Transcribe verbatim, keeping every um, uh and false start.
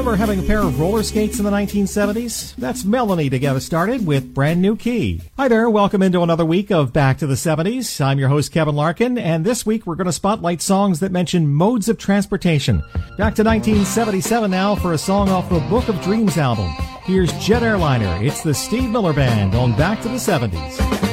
Remember having a pair of roller skates in the nineteen seventies? That's Melanie to get us started with Brand New Key. Hi there, welcome into another week of Back to the seventies. I'm your host, Kevin Larkin, and this week we're going to spotlight songs that mention modes of transportation. Back to nineteen seventy-seven now for a song off the Book of Dreams album. Here's Jet Airliner. It's the Steve Miller Band on Back to the seventies.